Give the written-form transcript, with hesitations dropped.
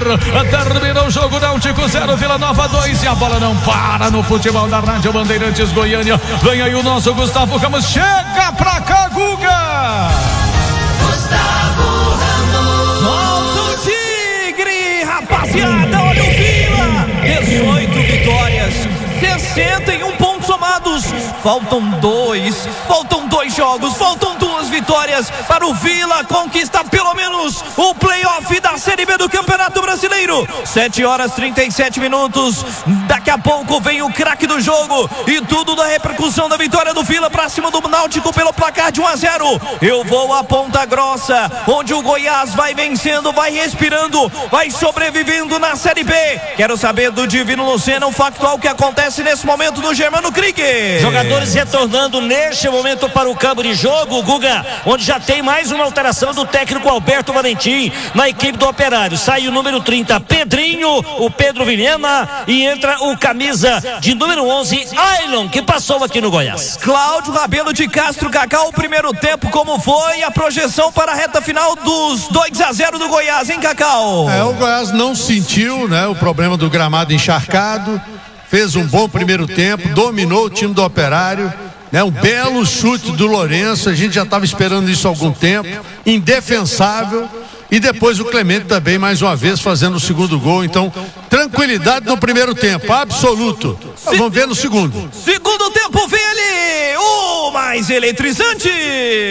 Terminou o jogo, Náutico 0, Vila Nova 2. E a bola não para no futebol da Rádio Bandeirantes Goiânia. Vem aí o nosso Gustavo Ramos. Chega pra cá, Guga! Gustavo Ramos. Volta o Tigre, rapaziada, olha o Vila. 18 vitórias, 61 pontos somados. Faltam dois jogos, faltam 2 vitórias para o Vila conquistar pelo menos o playoff da Série B do Campeonato Brasileiro. 7h37. Daqui a pouco vem o craque do jogo e tudo da repercussão da vitória do Vila para cima do Náutico pelo placar de 1-0. Eu vou a Ponta Grossa, onde o Goiás vai vencendo, vai respirando, vai sobrevivendo na Série B. Quero saber do Divino Lucena o factual que acontece nesse momento no Germano Krieger. Jogadores retornando neste momento para o campo de jogo, Guga, onde já tem mais uma alteração do técnico Alberto Valentim na equipe do Operário. Sai o número 30, Pedrinho, o Pedro Vilhena, e entra o camisa de número 11, Ailon, que passou aqui no Goiás. Cláudio Rabelo de Castro, Cacau, o primeiro tempo como foi a projeção para a reta final dos 2-0 do Goiás, hein, Cacau? O Goiás não sentiu, né, o problema do gramado encharcado, fez um bom primeiro tempo, dominou o time do Operário, né, um belo chute do Lourenço, a gente já estava esperando isso há algum tempo, indefensável, e depois o Clemente também mais uma vez fazendo o segundo gol. Então, tranquilidade no primeiro tempo, absoluto. Vamos ver no segundo. Segundo tempo, vem ali o mais eletrizante.